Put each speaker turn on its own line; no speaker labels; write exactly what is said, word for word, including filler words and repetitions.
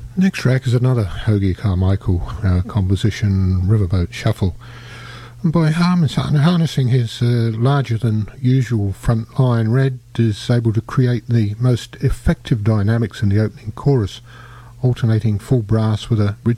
Next track is another Hoagy Carmichael uh, composition, Riverboat Shuffle. And by harness, harnessing his uh, larger than usual front line, Red is able to create the most effective dynamics in the opening chorus, alternating full brass with a